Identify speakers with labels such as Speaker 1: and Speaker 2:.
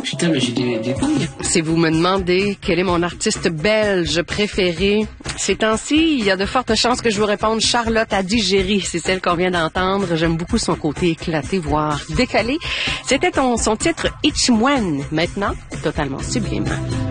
Speaker 1: Putain, mais j'ai des couilles.
Speaker 2: Si vous me demandez quel est mon artiste belge préféré, ces temps-ci, il y a de fortes chances que je vous réponde Charlotte Adigéry. C'est celle qu'on vient d'entendre. J'aime beaucoup son côté éclaté, voire décalé. C'était son titre Ichmoine, maintenant totalement sublime.